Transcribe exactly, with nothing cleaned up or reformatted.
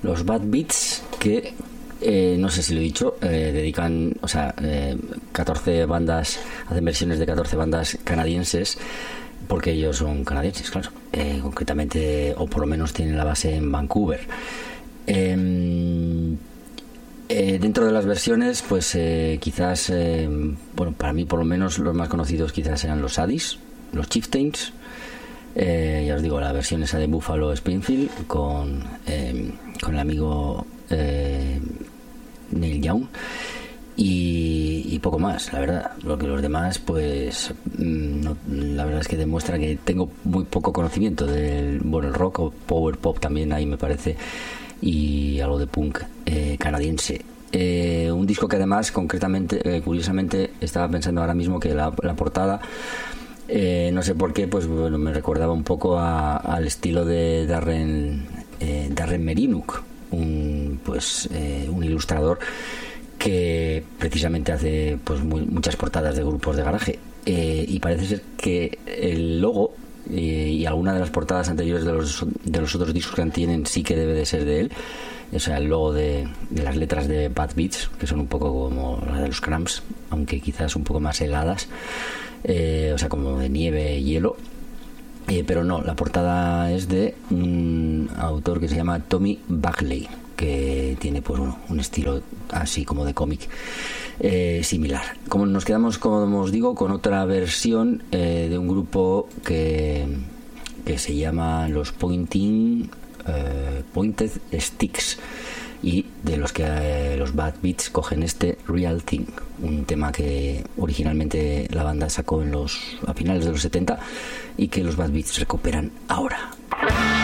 los Bad Beats, que eh, no sé si lo he dicho, eh, dedican, o sea, eh, catorce bandas, hacen versiones de catorce bandas canadienses, porque ellos son canadienses, claro, eh, concretamente, o por lo menos tienen la base en Vancouver. Eh, eh, dentro de las versiones, pues eh, quizás, eh, bueno, para mí por lo menos los más conocidos quizás eran los Addis, los Chieftains, eh, ya os digo, la versión esa de Buffalo Springfield con, eh, con el amigo eh, Neil Young. Y, y poco más, la verdad. Lo que los demás, pues no, la verdad es que demuestra que tengo muy poco conocimiento del, bueno, el rock o power pop también ahí me parece, y algo de punk eh, canadiense. Eh, un disco que además, concretamente, eh, curiosamente, estaba pensando ahora mismo que la, la portada, eh, no sé por qué, pues bueno, me recordaba un poco a, al estilo de Darren, eh, Darren Merinuk, un, pues, eh, un ilustrador que precisamente hace pues muy, muchas portadas de grupos de garaje, eh, y parece ser que el logo eh, y alguna de las portadas anteriores de los, de los otros discos que tienen sí que debe de ser de él, o sea, el logo de, de las letras de Bad Beats, que son un poco como las de los Cramps, aunque quizás un poco más heladas, eh, o sea, como de nieve y hielo. Eh, pero no, la portada es de un autor que se llama Tommy Bagley, que tiene pues bueno, un estilo así como de cómic eh, similar. Como nos quedamos, como os digo, con otra versión eh, de un grupo que, que se llama los Pointing eh, Pointed Sticks, y de los que eh, los Bad Beats cogen este Real Thing, un tema que originalmente la banda sacó en los a finales de los setenta y que los Bad Beats recuperan ahora.